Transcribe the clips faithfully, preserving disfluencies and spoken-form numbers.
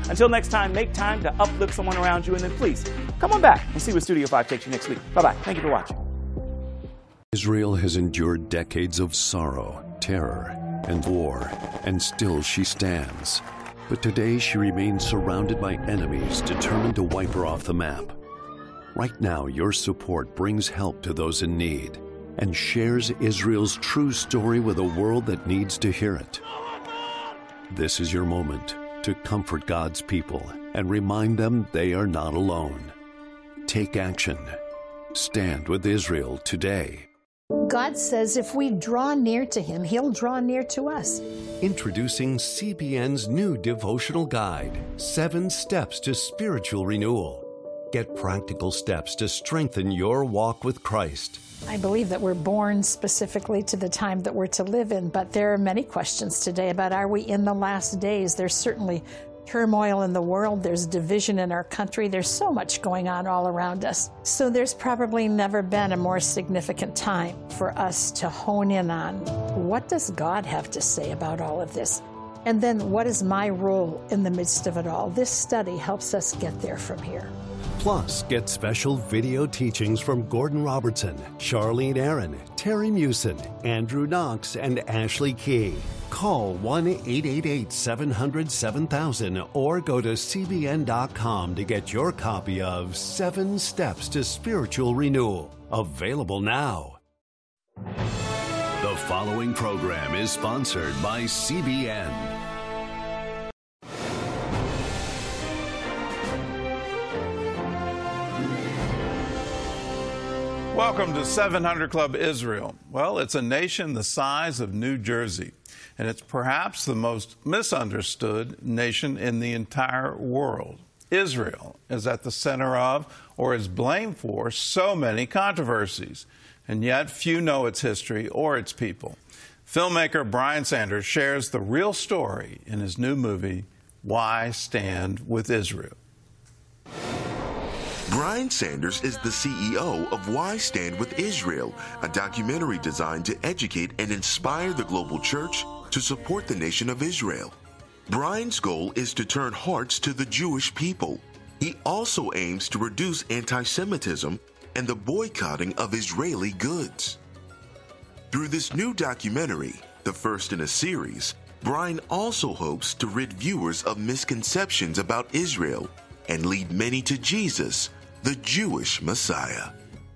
Until next time, make time to uplift someone around you, and then please, come on back and see what Studio five takes you next week. Bye-bye. Thank you for watching. Israel has endured decades of sorrow, terror, and war, and still she stands. But today she remains surrounded by enemies determined to wipe her off the map. Right now, your support brings help to those in need and shares Israel's true story with a world that needs to hear it. This is your moment to comfort God's people and remind them they are not alone. Take action. Stand with Israel today. God says if we draw near to Him, He'll draw near to us. Introducing C B N's new devotional guide, Seven Steps to Spiritual Renewal. Get practical steps to strengthen your walk with Christ. I believe that we're born specifically to the time that we're to live in, but there are many questions today about, are we in the last days? There's certainly turmoil in the world. There's division in our country. There's so much going on all around us. So there's probably never been a more significant time for us to hone in on, what does God have to say about all of this? And then what is my role in the midst of it all? This study helps us get there from here. Plus, get special video teachings from Gordon Robertson, Charlene Aaron, Terry Mewson, Andrew Knox, and Ashley Key. Call one eight eight eight, seven hundred, seven thousand or go to C B N dot com to get your copy of Seven Steps to Spiritual Renewal. Available now. The following program is sponsored by C B N. Welcome to seven hundred Club Israel. Well, it's a nation the size of New Jersey, and it's perhaps the most misunderstood nation in the entire world. Israel is at the center of, or is blamed for, so many controversies, and yet few know its history or its people. Filmmaker Brian Sanders shares the real story in his new movie, Why Stand with Israel? Brian Sanders is the C E O of Why Stand with Israel, a documentary designed to educate and inspire the global church to support the nation of Israel. Brian's goal is to turn hearts to the Jewish people. He also aims to reduce anti-Semitism and the boycotting of Israeli goods. Through this new documentary, the first in a series, Brian also hopes to rid viewers of misconceptions about Israel and lead many to Jesus, the Jewish Messiah.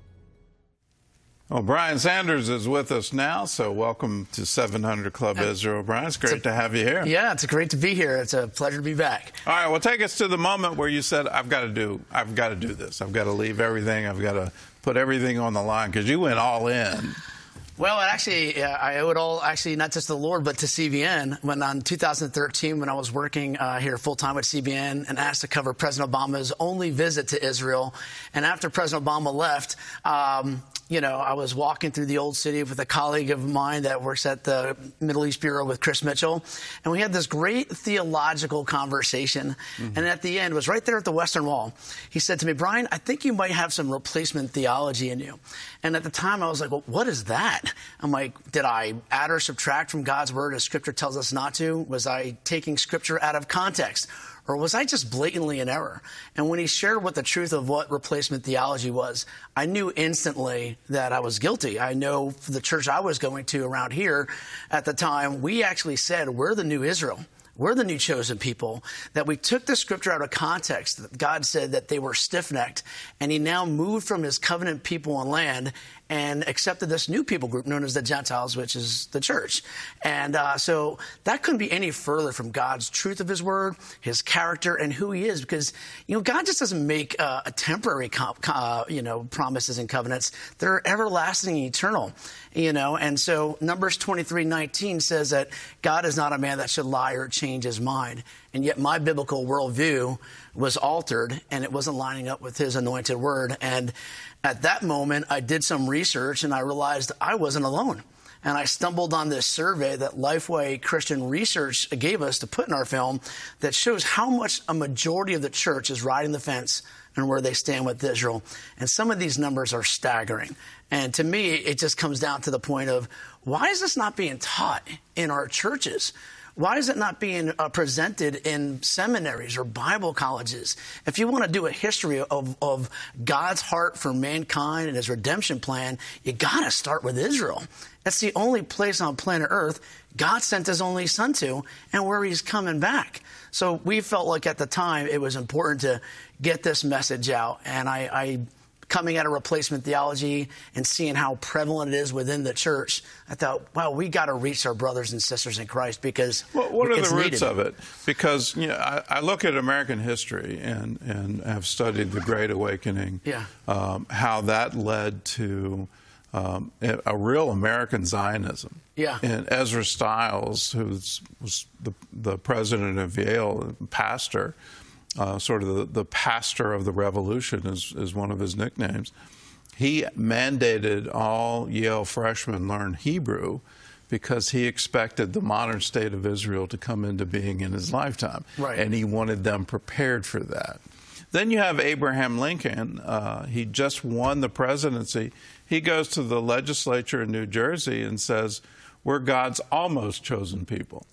Well, Brian Sanders is with us now, so welcome to seven hundred Club Israel. Brian, it's great it's a, to have you here. Yeah, it's great to be here. It's a pleasure to be back. All right, well, take us to the moment where you said, I've got to do, I've got to do this. I've got to leave everything. I've got to put everything on the line, because you went all in. Well, actually, uh, I owe it all, actually, not just to the Lord, but to C B N. When in two thousand thirteen, when I was working uh, here full-time with C B N and asked to cover President Obama's only visit to Israel, and after President Obama left, um, you know, I was walking through the Old City with a colleague of mine that works at the Middle East Bureau with Chris Mitchell, and we had this great theological conversation. Mm-hmm. And at the end, it was right there at the Western Wall. He said to me, Brian, I think you might have some replacement theology in you. And at the time, I was like, well, what is that? I'm like, did I add or subtract from God's word as Scripture tells us not to? Was I taking Scripture out of context? Or was I just blatantly in error? And when he shared what the truth of what replacement theology was, I knew instantly that I was guilty. I know for the church I was going to around here at the time, we actually said, we're the new Israel. We're the new chosen people, that we took the Scripture out of context. That God said that they were stiff-necked, and he now moved from his covenant people on land and accepted this new people group known as the Gentiles, which is the church. And uh, so that couldn't be any further from God's truth of his word, his character, and who he is. Because, you know, God just doesn't make uh, a temporary, comp, uh, you know, promises and covenants. They're everlasting and eternal, you know. And so Numbers twenty-three nineteen says that God is not a man that should lie or change his mind. And yet my biblical worldview was altered, and it wasn't lining up with his anointed word. And at that moment, I did some research, and I realized I wasn't alone. And I stumbled on this survey that Lifeway Christian Research gave us to put in our film that shows how much a majority of the church is riding the fence and where they stand with Israel. And some of these numbers are staggering. And to me, it just comes down to the point of, why is this not being taught in our churches? why is it not being uh, presented in seminaries or Bible colleges? If you want to do a history of, of God's heart for mankind and his redemption plan, you got to start with Israel. That's the only place on planet Earth God sent his only son to, and where he's coming back. So we felt like at the time it was important to get this message out. And I, I coming out of replacement theology and seeing how prevalent it is within the church, I thought, wow, we got to reach our brothers and sisters in Christ, because well, what are it's the roots needed. of it? Because you know, I, I look at American history and, and have studied the Great Awakening, yeah. um, how that led to um, a, a real American Zionism. Yeah. And Ezra Stiles, who was the, the president of Yale, pastor, Uh, sort of the, the pastor of the revolution is, is one of his nicknames. He mandated all Yale freshmen learn Hebrew because he expected the modern state of Israel to come into being in his lifetime. Right. And he wanted them prepared for that. Then you have Abraham Lincoln. Uh, he just won the presidency. He goes to the legislature in New Jersey and says, we're God's almost chosen people.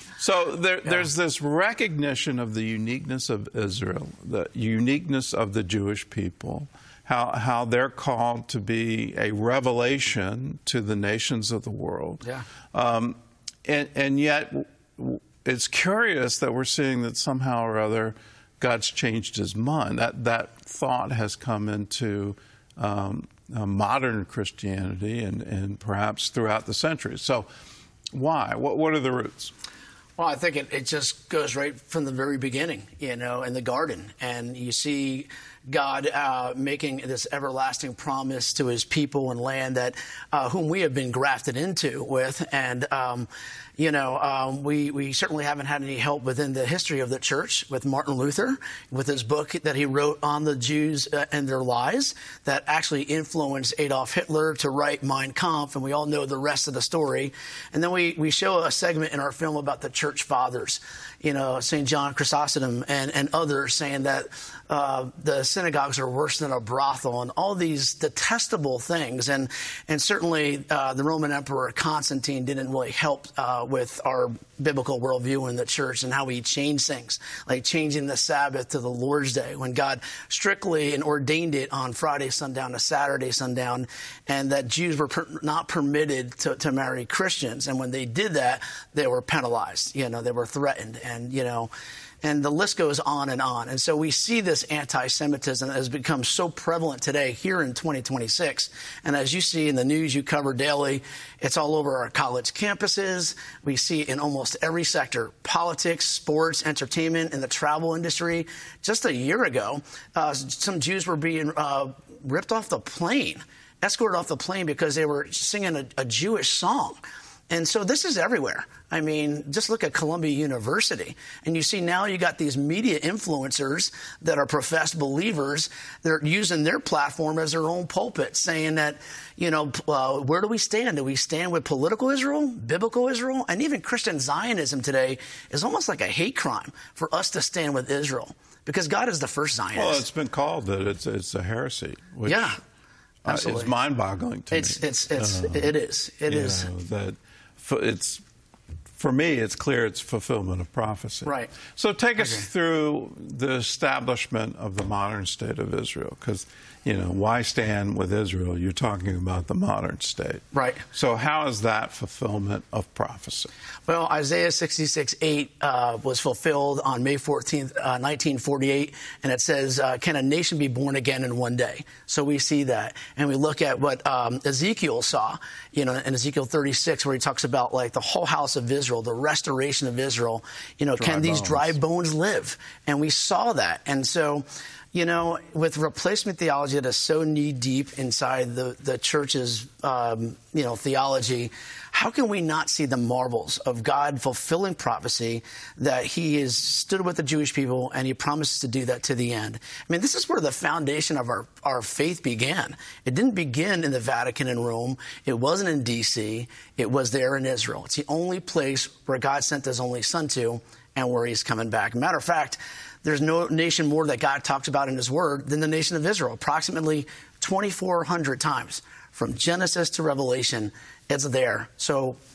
So there, yeah. there's this recognition of the uniqueness of Israel, the uniqueness of the Jewish people, how how they're called to be a revelation to the nations of the world. Yeah. Um, and, and yet it's curious that we're seeing that somehow or other God's changed his mind. That, that thought has come into um, uh, modern Christianity and, and perhaps throughout the centuries. So why? What, what are the roots? Well, I think it, it just goes right from the very beginning, you know, in the garden. And you see God uh, making this everlasting promise to his people and land that uh, whom we have been grafted into with. And, um, you know, um, we, we certainly haven't had any help within the history of the church with Martin Luther, with his book that he wrote on the Jews uh, and their lies that actually influenced Adolf Hitler to write Mein Kampf. And we all know the rest of the story. And then we, we show a segment in our film about the church fathers, you know, Saint John Chrysostom and, and others saying that uh, the synagogues are worse than a brothel and all these detestable things. And, and certainly uh, the Roman Emperor Constantine didn't really help uh, with our biblical worldview in the church and how he changed things, like changing the Sabbath to the Lord's Day when God strictly and ordained it on Friday sundown to Saturday sundown, and that Jews were per- not permitted to, to marry Christians. And when they did that, they were penalized, you know, they were threatened, and, you know, and the list goes on and on. And so we see this anti-Semitism that has become so prevalent today here in twenty twenty-six. And as you see in the news you cover daily, it's all over our college campuses. We see it in almost every sector: politics, sports, entertainment, and the travel industry. Just a year ago, uh, some Jews were being uh, ripped off the plane, escorted off the plane because they were singing a, a Jewish song. And so this is everywhere. I mean, just look at Columbia University. And you see now you got these media influencers that are professed believers. They're using their platform as their own pulpit, saying that, you know, uh, where do we stand? Do we stand with political Israel, biblical Israel? And even Christian Zionism today is almost like a hate crime for us to stand with Israel, because God is the first Zionist. Well, it's been called that it's, it's a heresy. Which, yeah, absolutely. Uh, it's mind-boggling to it's, me. It's, it's, uh, it is. It is. Know, that it's, for me, it's clear it's fulfillment of prophecy. Right. So take us through the establishment of the modern state of Israel, because, you know, why stand with Israel? You're talking about the modern state. Right. So how is that fulfillment of prophecy? Well, Isaiah sixty-six eight uh, was fulfilled on May fourteenth, uh, nineteen forty-eight, and it says, uh, can a nation be born again in one day? So we see that. And we look at what um, Ezekiel saw, you know, in Ezekiel thirty-six, where he talks about, like, the whole house of Israel, the restoration of Israel. You know, dry can these bones. dry bones live? And we saw that. And so, you know, with replacement theology that is so knee-deep inside the, the church's, um, you know, theology, how can we not see the marvels of God fulfilling prophecy that he has stood with the Jewish people and he promises to do that to the end? I mean, this is where the foundation of our, our faith began. It didn't begin in the Vatican in Rome. It wasn't in D C It was there in Israel. It's the only place where God sent his only son to and where he's coming back. Matter of fact, there's no nation more that God talks about in his word than the nation of Israel, approximately twenty-four hundred times. From Genesis to Revelation, it's there. So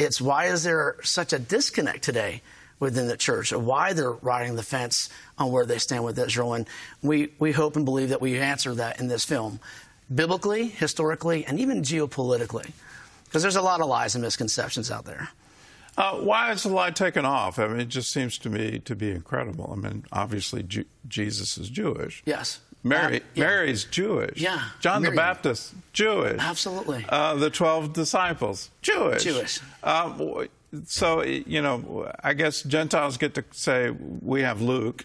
It's why is there such a disconnect today within the church, or why they're riding the fence on where they stand with Israel. And we, we hope and believe that we answer that in this film, biblically, historically, and even geopolitically, because there's a lot of lies and misconceptions out there. Uh, why is the lie taken off? I mean, it just seems to me to be incredible. I mean, obviously, Ju- Jesus is Jewish. Yes. Mary, Uh, yeah. Mary's Jewish. Yeah. John Mary. the Baptist, Jewish. Absolutely. Uh, the twelve disciples, Jewish. Jewish. Um, so, you know, I guess Gentiles get to say, we have Luke.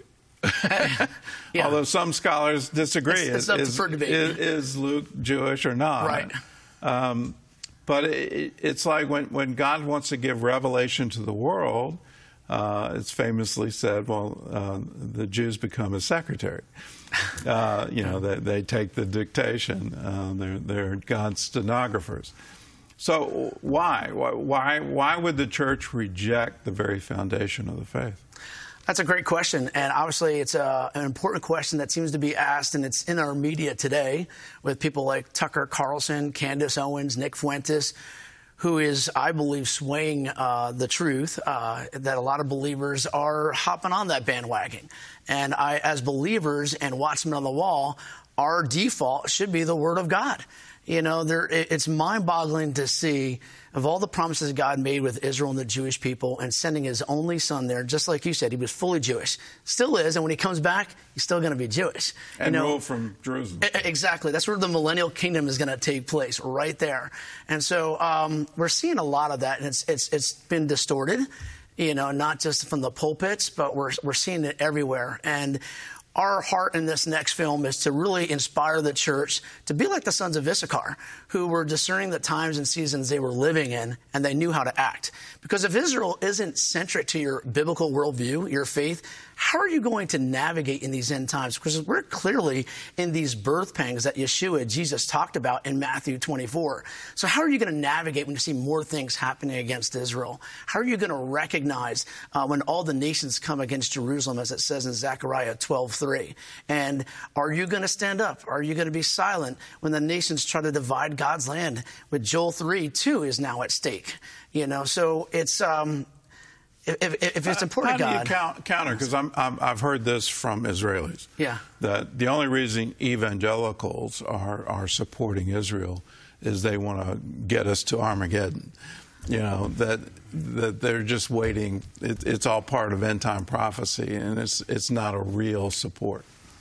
Yeah. Although some scholars disagree. It's- it's is, up is, for debate. is, is Luke Jewish or not? Right. Um, but it, it's like when, when God wants to give revelation to the world, uh, it's famously said, well, uh, the Jews become his secretary. Uh, you know, they, they take the dictation. Uh, they're, they're God's stenographers. So why? Why, why would the church reject the very foundation of the faith? That's a great question, and obviously it's a, an important question that seems to be asked, and it's in our media today with people like Tucker Carlson, Candace Owens, Nick Fuentes, who is, I believe, swaying uh, the truth, uh, that a lot of believers are hopping on that bandwagon. And I, as believers and watchmen on the wall, our default should be the Word of God. You know, there, it's mind-boggling to see of all the promises God made with Israel and the Jewish people and sending his only son there, just like you said, he was fully Jewish. Still is, and when he comes back, he's still going to be Jewish. And you know, rule from Jerusalem. Exactly. That's where the millennial kingdom is going to take place, right there. And so um, we're seeing a lot of that, and it's it's it's been distorted, you know, not just from the pulpits, but we're we're seeing it everywhere. And our heart in this next film is to really inspire the church to be like the sons of Issachar, who were discerning the times and seasons they were living in, and they knew how to act. Because if Israel isn't centric to your biblical worldview, your faith, how are you going to navigate in these end times? Because we're clearly in these birth pangs that Yeshua, Jesus, talked about in Matthew twenty-four. So how are you going to navigate when you see more things happening against Israel? How are you going to recognize uh, when all the nations come against Jerusalem, as it says in Zechariah twelve three? And are you going to stand up? Are you going to be silent when the nations try to divide God's land? With Joel three two is now at stake. You know, so it's... Um, If, if it's important to God. How do you count, counter? Because I'm, I'm, I've heard this from Israelis. Yeah. That the only reason evangelicals are, are supporting Israel is they want to get us to Armageddon. You know, that that they're just waiting. It, it's all part of end time prophecy, and it's it's not a real support.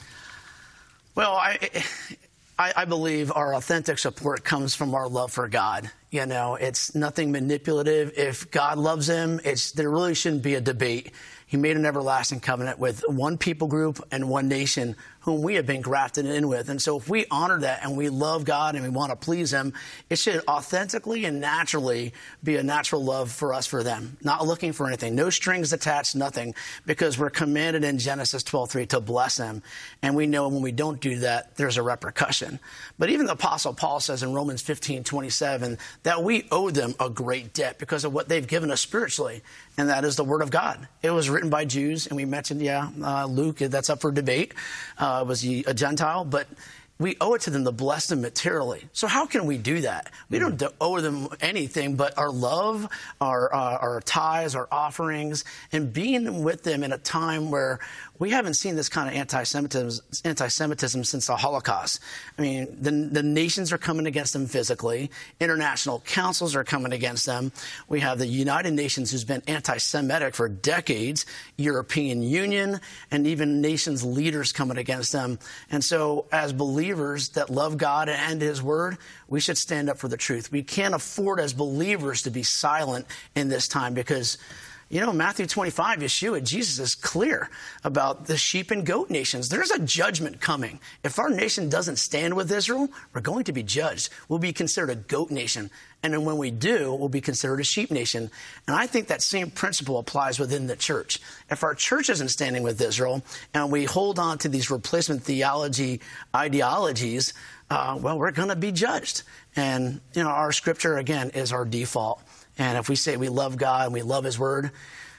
Well, I, I, I believe our authentic support comes from our love for God. You know, it's nothing manipulative. If God loves him, it's there really shouldn't be a debate. He made an everlasting covenant with one people group and one nation whom we have been grafted in with. And so if we honor that and we love God and we want to please him, it should authentically and naturally be a natural love for us for them, not looking for anything, no strings attached, nothing, because we're commanded in Genesis twelve three to bless them. And we know when we don't do that, there's a repercussion. But even the Apostle Paul says in Romans fifteen twenty-seven that we owe them a great debt because of what they've given us spiritually, and that is the Word of God. It was written by Jews, and we mentioned, yeah, uh, Luke, that's up for debate. Uh, was he a Gentile? But we owe it to them to bless them materially. So how can we do that? We don't owe them anything but our love, our, uh, our tithes, our offerings, and being with them in a time where we haven't seen this kind of anti-Semitism, anti-Semitism since the Holocaust. I mean, the, the nations are coming against them physically. International councils are coming against them. We have the United Nations, who's been anti-Semitic for decades, European Union, and even nations leaders coming against them. And so as believers that love God and his word, we should stand up for the truth. We can't afford as believers to be silent in this time because, you know, Matthew twenty-five, Yeshua, Jesus is clear about the sheep and goat nations. There's a judgment coming. If our nation doesn't stand with Israel, we're going to be judged. We'll be considered a goat nation. And then when we do, we'll be considered a sheep nation. And I think that same principle applies within the church. If our church isn't standing with Israel and we hold on to these replacement theology ideologies, uh, well, we're going to be judged. And, you know, our scripture, again, is our default. And if we say we love God and we love his word,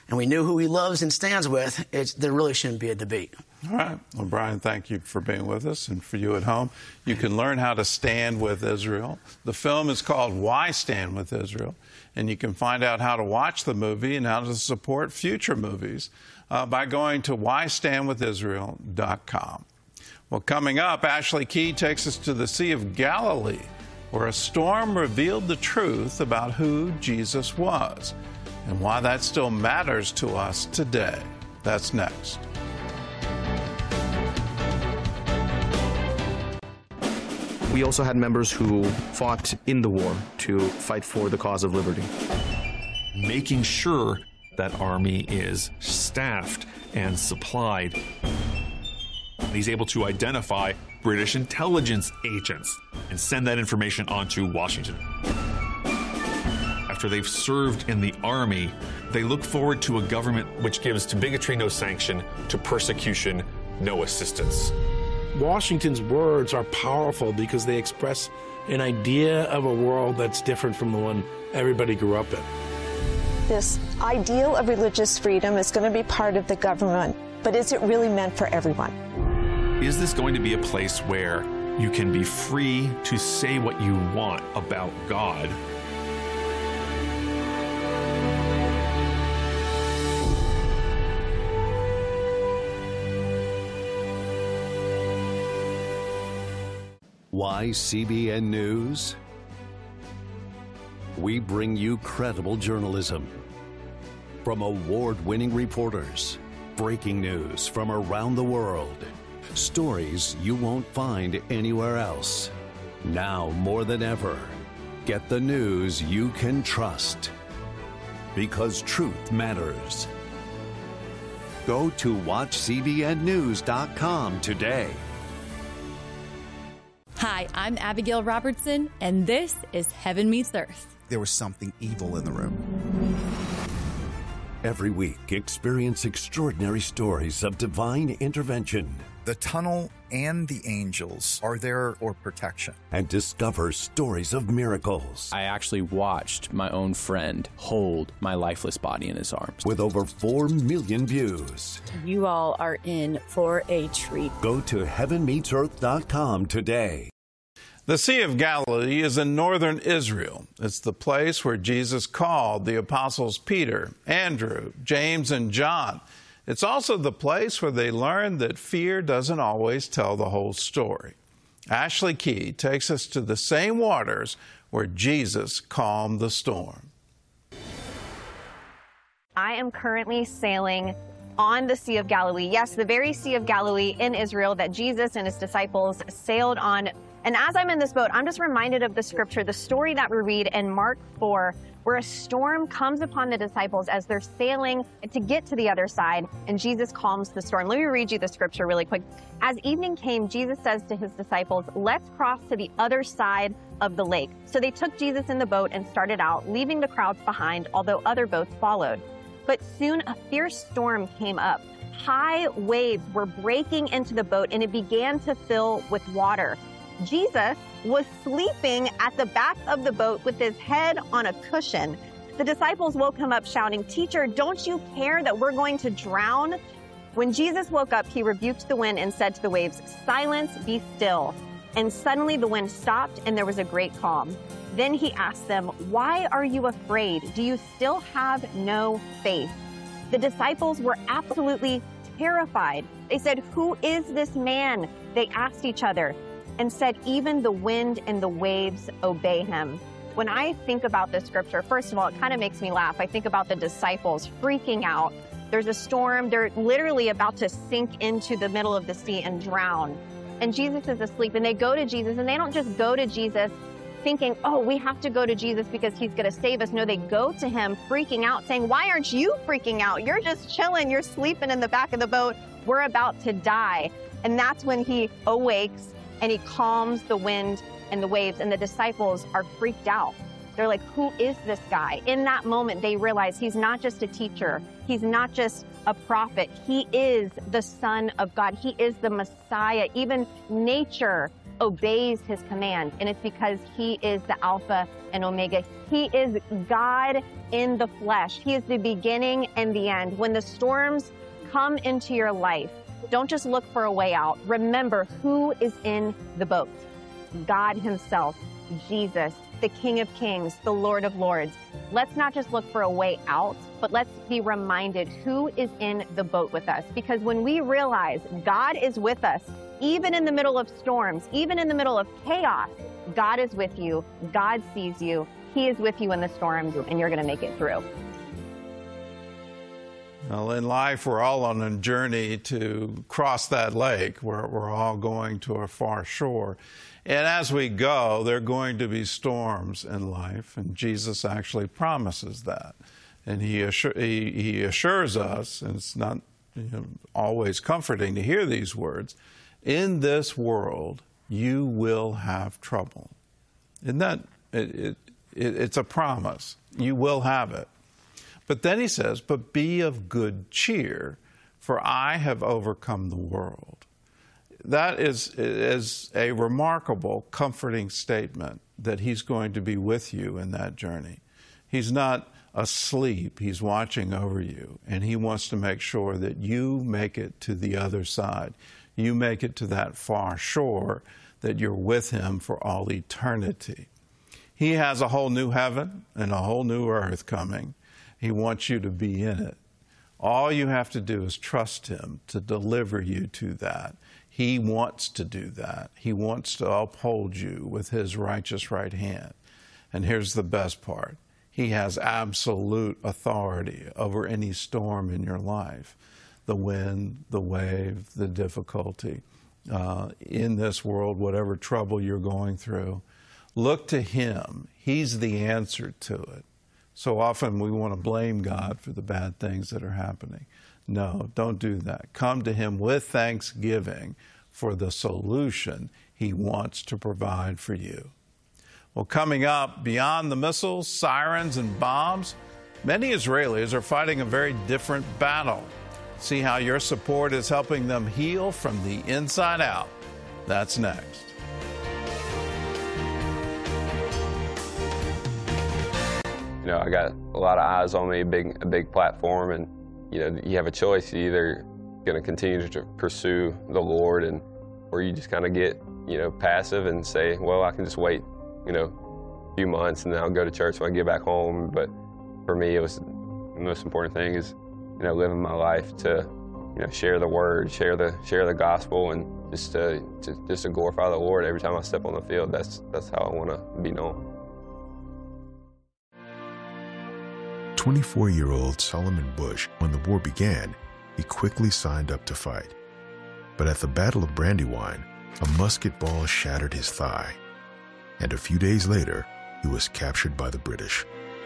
and we knew who he loves and stands with, it's, there really shouldn't be a debate. All right. Well, Brian, thank you for being with us. And for you at home, you can learn how to stand with Israel. The film is called Why Stand with Israel? And you can find out how to watch the movie and how to support future movies uh, by going to why stand with israel dot com. Well, coming up, Ashley Key takes us to the Sea of Galilee, where a storm revealed the truth about who Jesus was and why that still matters to us today. That's next. We also had members who fought in the war to fight for the cause of liberty. Making sure that army is staffed and supplied. He's able to identify British intelligence agents and send that information on to Washington. After they've served in the army, they look forward to a government which gives to bigotry no sanction, to persecution no assistance. Washington's words are powerful because they express an idea of a world that's different from the one everybody grew up in. This ideal of religious freedom is going to be part of the government, but is it really meant for everyone? Is this going to be a place where you can be free to say what you want about God? Why C B N News? We bring you credible journalism from award-winning reporters, breaking news from around the world, stories you won't find anywhere else. Now more than ever, get the news you can trust, because truth matters. Go to watch C B N news dot com today. Hi, I'm Abigail Robertson, and this is Heaven Meets Earth. There was something evil in the room. Every week, experience extraordinary stories of divine intervention. The tunnel and the angels are there for protection. And discover stories of miracles. I actually watched my own friend hold my lifeless body in his arms. With over four million views. You all are in for a treat. Go to heaven meets earth dot com today. The Sea of Galilee is in northern Israel. It's the place where Jesus called the apostles Peter, Andrew, James, and John. It's also the place where they learned that fear doesn't always tell the whole story. Ashley Key takes us to the same waters where Jesus calmed the storm. I am currently sailing on the Sea of Galilee. Yes, the very Sea of Galilee in Israel that Jesus and his disciples sailed on. And as I'm in this boat, I'm just reminded of the scripture, the story that we read in Mark four, where a storm comes upon the disciples as they're sailing to get to the other side, and Jesus calms the storm. Let me read you the scripture really quick. As evening came, Jesus says to his disciples, "Let's cross to the other side of the lake." So they took Jesus in the boat and started out, leaving the crowds behind, although other boats followed. But soon a fierce storm came up. High waves were breaking into the boat, and it began to fill with water. Jesus was sleeping at the back of the boat with his head on a cushion. The disciples woke him up shouting, "Teacher, don't you care that we're going to drown?" When Jesus woke up, he rebuked the wind and said to the waves, "Silence, be still." And suddenly the wind stopped and there was a great calm. Then he asked them, "Why are you afraid? Do you still have no faith?" The disciples were absolutely terrified. They said, "Who is this man?" They asked each other, and said, "Even the wind and the waves obey him." When I think about this scripture, first of all, it kind of makes me laugh. I think about the disciples freaking out. There's a storm. They're literally about to sink into the middle of the sea and drown. And Jesus is asleep. And they go to Jesus, and they don't just go to Jesus thinking, "Oh, we have to go to Jesus because he's going to save us." No, they go to him freaking out, saying, "Why aren't you freaking out? You're just chilling. You're sleeping in the back of the boat. We're about to die." And that's when he awakes and he calms the wind and the waves, and the disciples are freaked out. They're like, "Who is this guy?" In that moment, they realize he's not just a teacher. He's not just a prophet. He is the Son of God. He is the Messiah. Even nature obeys his command, and it's because he is the Alpha and Omega. He is God in the flesh. He is the beginning and the end. When the storms come into your life, don't just look for a way out. Remember who is in the boat. God himself, Jesus, the King of Kings, the Lord of Lords. Let's not just look for a way out, but let's be reminded who is in the boat with us. Because when we realize God is with us, even in the middle of storms, even in the middle of chaos, God is with you. God sees you. He is with you in the storms, and you're going to make it through. Well, in life, we're all on a journey to cross that lake. We're, we're all going to a far shore. And as we go, there are going to be storms in life, and Jesus actually promises that. And he, assure, he, he assures us, and it's not you know, always comforting to hear these words, in this world, you will have trouble. Isn't that, it, it, it, it's a promise. You will have it. But then he says, but be of good cheer, for I have overcome the world. That is, is a remarkable, comforting statement that he's going to be with you in that journey. He's not asleep. He's watching over you, and he wants to make sure that you make it to the other side. You make it to that far shore, that you're with him for all eternity. He has a whole new heaven and a whole new earth coming. He wants you to be in it. All you have to do is trust him to deliver you to that. He wants to do that. He wants to uphold you with his righteous right hand. And here's the best part. He has absolute authority over any storm in your life. The wind, the wave, the difficulty. Uh, in this world, whatever trouble you're going through, look to him. He's the answer to it. So often we want to blame God for the bad things that are happening. No, don't do that. Come to him with thanksgiving for the solution he wants to provide for you. Well, coming up, beyond the missiles, sirens, and bombs, many Israelis are fighting a very different battle. See how your support is helping them heal from the inside out. That's next. You know, I got a lot of eyes on me, a big, a big platform, and, you know, you have a choice. You're either going to continue to pursue the Lord, and or you just kind of get, you know, passive and say, well, I can just wait, you know, a few months, and then I'll go to church when I get back home. But for me, it was the most important thing is, you know, living my life to, you know, share the word, share the share the gospel, and just to, to just to glorify the Lord every time I step on the field. That's that's how I want to be known. twenty-four-year-old Solomon Bush, when the war began, he quickly signed up to fight. But at the Battle of Brandywine, a musket ball shattered his thigh, and a few days later, he was captured by the British.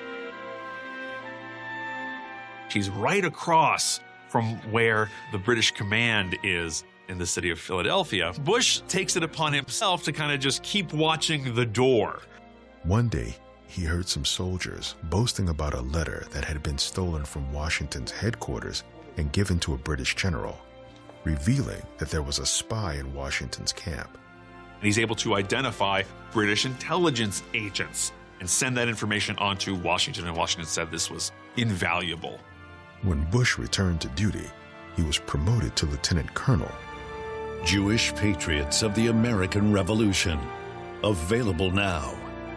She's right across from where the British command is in the city of Philadelphia. Bush takes it upon himself to kind of just keep watching the door. One day, he heard some soldiers boasting about a letter that had been stolen from Washington's headquarters and given to a British general, revealing that there was a spy in Washington's camp. And he's able to identify British intelligence agents and send that information on to Washington, and Washington said this was invaluable. When Bush returned to duty, he was promoted to lieutenant colonel. Jewish Patriots of the American Revolution. Available now.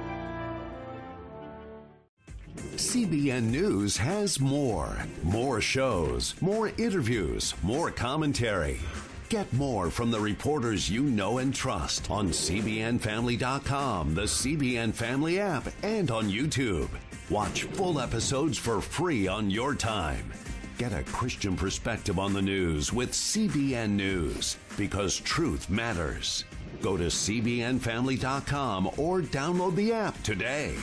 C B N News has more. More shows, more interviews, more commentary. Get more from the reporters you know and trust on C B N Family dot com, the C B N Family app, and on YouTube. Watch full episodes for free on your time. Get a Christian perspective on the news with C B N News, because truth matters. Go to C B N Family dot com or download the app today.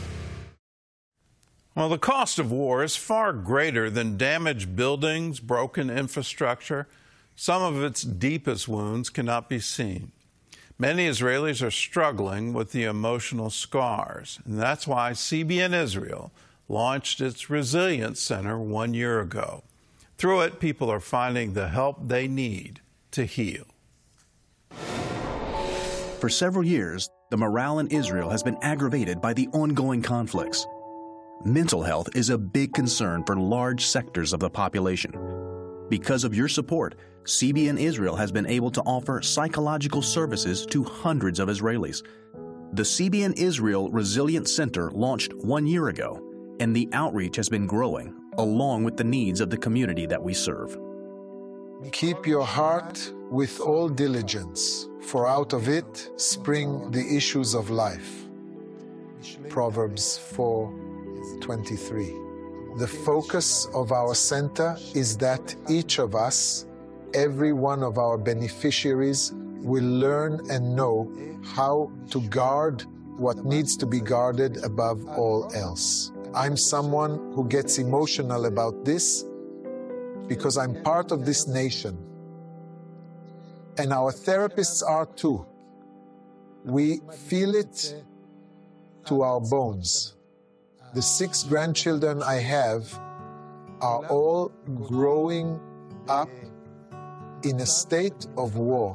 Well, the cost of war is far greater than damaged buildings, broken infrastructure. Some of its deepest wounds cannot be seen. Many Israelis are struggling with the emotional scars, and that's why C B N Israel launched its Resilience Center one year ago. Through it, people are finding the help they need to heal. For several years, the morale in Israel has been aggravated by the ongoing conflicts. Mental health is a big concern for large sectors of the population. Because of your support, C B N Israel has been able to offer psychological services to hundreds of Israelis. The C B N Israel Resilience Center launched one year ago, and the outreach has been growing, along with the needs of the community that we serve. Keep your heart with all diligence, for out of it spring the issues of life. Proverbs four twenty-three. The focus of our center is that each of us, every one of our beneficiaries, will learn and know how to guard what needs to be guarded above all else. I'm someone who gets emotional about this because I'm part of this nation. And our therapists are too. We feel it to our bones. The six grandchildren I have are all growing up in a state of war.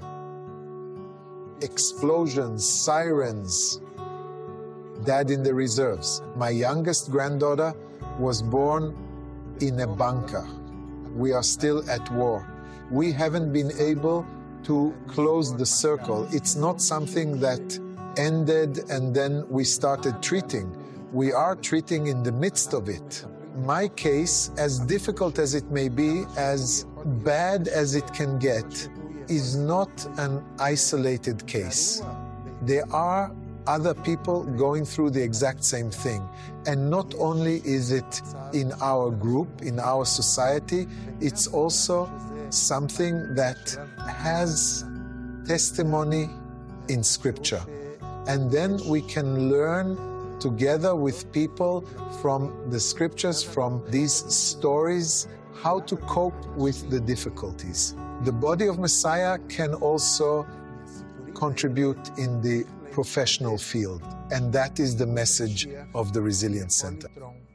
Explosions, sirens, dad in the reserves. My youngest granddaughter was born in a bunker. We are still at war. We haven't been able to close the circle. It's not something that ended and then we started treating. We are treating in the midst of it. My case, as difficult as it may be, as bad as it can get, is not an isolated case. There are other people going through the exact same thing. And not only is it in our group, in our society, it's also something that has testimony in Scripture. And then we can learn together with people from the Scriptures, from these stories, how to cope with the difficulties. The body of Messiah can also contribute in the professional field, and that is the message of the Resilience Center.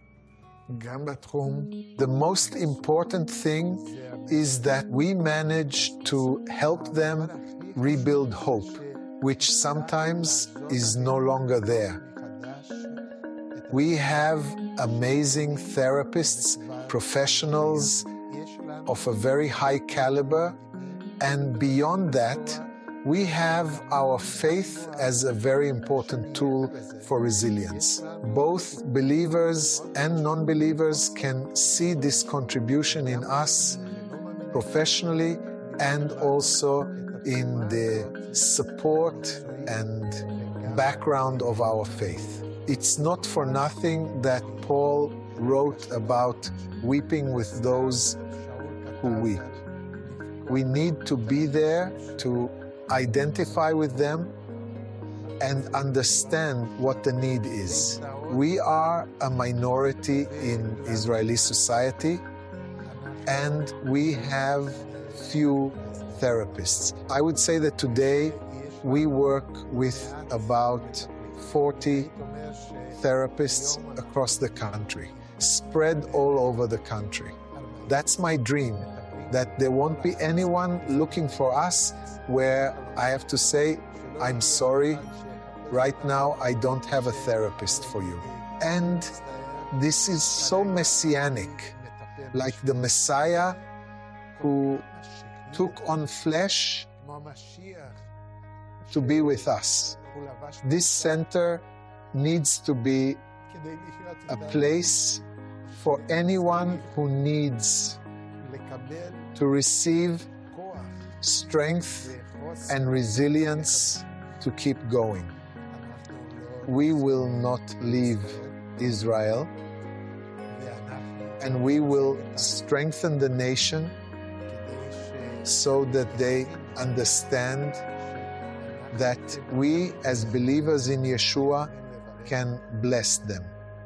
The most important thing is that we manage to help them rebuild hope, which sometimes is no longer there. We have amazing therapists, professionals of a very high caliber, and beyond that, we have our faith as a very important tool for resilience. Both believers and non-believers can see this contribution in us professionally and also in the support and background of our faith. It's not for nothing that Paul wrote about weeping with those who weep. We need to be there to identify with them and understand what the need is. We are a minority in Israeli society, and we have few therapists. I would say that today we work with about forty therapists across the country, spread all over the country. That's my dream, that there won't be anyone looking for us where I have to say, I'm sorry, right now I don't have a therapist for you. And this is so messianic, like the Messiah who took on flesh to be with us. This center needs to be a place for anyone who needs to receive strength and resilience to keep going. We will not leave Israel, and we will strengthen the nation so that they understand that we as believers in Yeshua can bless them.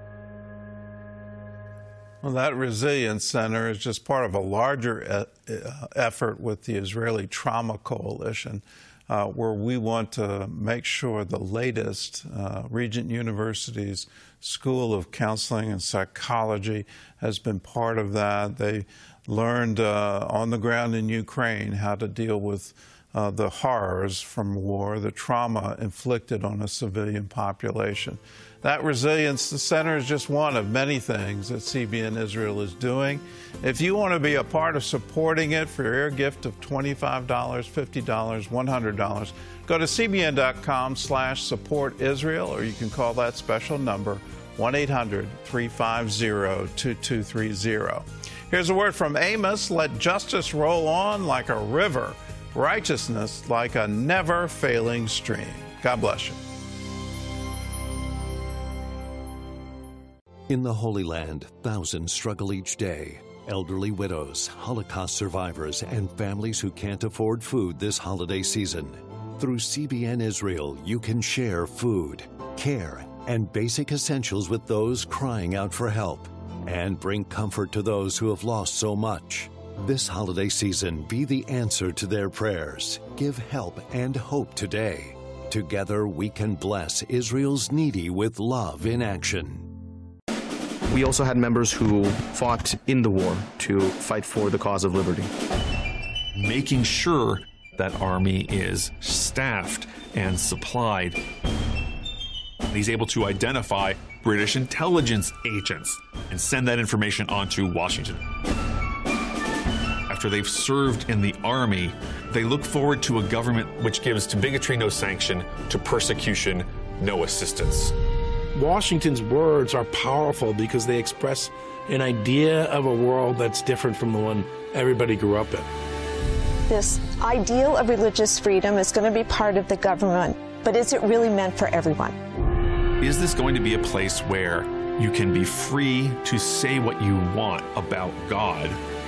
Well, that Resilience Center is just part of a larger e- effort with the Israeli Trauma Coalition, uh, where we want to make sure the latest uh, Regent University's School of Counseling and Psychology has been part of that. They learned uh, on the ground in Ukraine how to deal with uh, the horrors from war, the trauma inflicted on a civilian population. That Resilience Center is just one of many things that C B N Israel is doing. If you want to be a part of supporting it for your gift of twenty-five dollars, fifty dollars, one hundred dollars, go to cbn.com slash support Israel, or you can call that special number, one eight hundred, three five zero, two two three zero. Here's a word from Amos. Let justice roll on like a river, righteousness like a never-failing stream. God bless you. In the Holy Land, thousands struggle each day. Elderly widows, Holocaust survivors, and families who can't afford food this holiday season. Through C B N Israel, you can share food, care, and basic essentials with those crying out for help, and bring comfort to those who have lost so much. This holiday season, be the answer to their prayers. Give help and hope today. Together, we can bless Israel's needy with love in action. We also had members who fought in the war to fight for the cause of liberty. Making sure that army is staffed and supplied. He's able to identify British intelligence agents and send that information on to Washington. After they've served in the army, they look forward to a government which gives to bigotry no sanction, to persecution no assistance. Washington's words are powerful because they express an idea of a world that's different from the one everybody grew up in. This ideal of religious freedom is going to be part of the government, but is it really meant for everyone? Is this going to be a place where you can be free to say what you want about God